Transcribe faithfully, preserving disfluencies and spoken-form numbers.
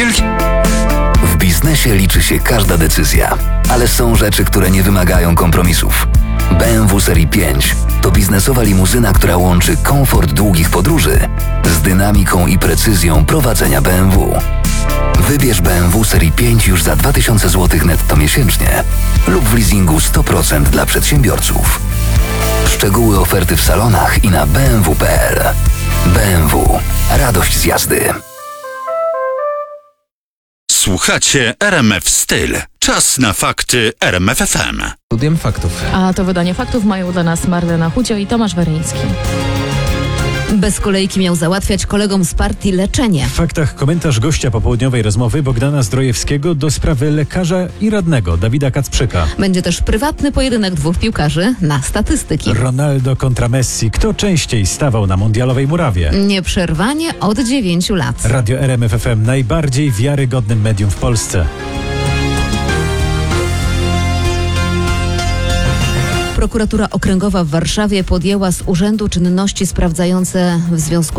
Wielki... W biznesie liczy się każda decyzja, ale są rzeczy, które nie wymagają kompromisów. B M W Serii pięć to biznesowa limuzyna, która łączy komfort długich podróży z dynamiką i precyzją prowadzenia B M W. Wybierz B M W Serii pięć już za dwa tysiące złotych netto miesięcznie lub w leasingu sto procent dla przedsiębiorców. Szczegóły oferty w salonach i na b m w kropka p l. B M W. Radość z jazdy. Słuchacie R M F Styl. Czas na fakty R M F F M. Studiem faktów. A to wydanie faktów mają dla nas Marlena Chudzio i Tomasz Weryński. Bez kolejki miał załatwiać kolegom z partii leczenie. W faktach komentarz gościa popołudniowej rozmowy Bogdana Zdrojewskiego do sprawy lekarza i radnego Dawida Kacprzyka. Będzie też prywatny pojedynek dwóch piłkarzy na statystyki. Ronaldo kontra Messi. Kto częściej stawał na mundialowej murawie? Nieprzerwanie od dziewięciu lat. Radio R M F F M, najbardziej wiarygodnym medium w Polsce. Prokuratura Okręgowa w Warszawie podjęła z urzędu czynności sprawdzające w związku